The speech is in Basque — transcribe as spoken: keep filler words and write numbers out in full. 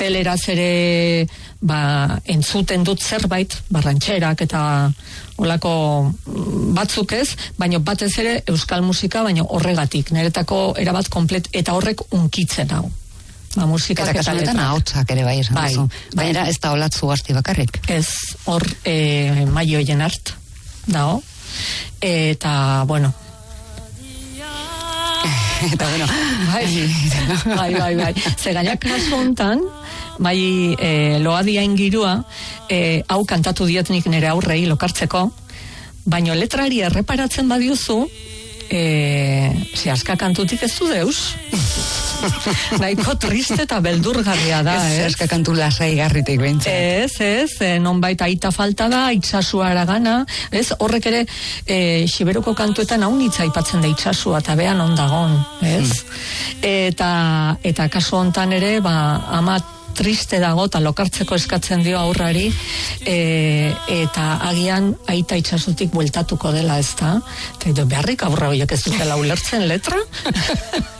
gazteleraz ere ba, entzuten dut zerbait, barrantxerak eta olako batzuk ez, baina batez ere euskal musika, baina horregatik, niretako erabat komplet, eta horrek unkitzen hau. Ba, musikak eta kasunetan ahotsak ere bai esan bai, duzu. bai. Baina ez da Olatzu Ugasti bakarrik. Ez, hor e, Maio Jenart dago, eta, bueno, eta bueno, bai, bai, bai, bai. Ze gainak kasu hontan, bai, e, loadia ingirua, e, hau kantatu dietnik nire aurrei lokartzeko, baino letrari erreparatzen badiozu, e, zehaska kantutik ez du deus. Nahiko triste eta beldurgarria da, ez? Zehaska kantu lasai garritik behintzat. Ez, ez, e, nonbait aita falta da, itsasua aragana, ez? Horrek ere, e, Xiberuko kantuetan hau nitza aipatzen da itsasua, eta behan ondagon, ez? Mm. Eta, eta kasu hontan ere, ba, ama triste dago, eta lokartzeko eskatzen dio aurrari, e, eta agian aita itsasutik bueltatuko dela, ez da? Eta beharrik aurra horiek ez dutela ulertzen letra?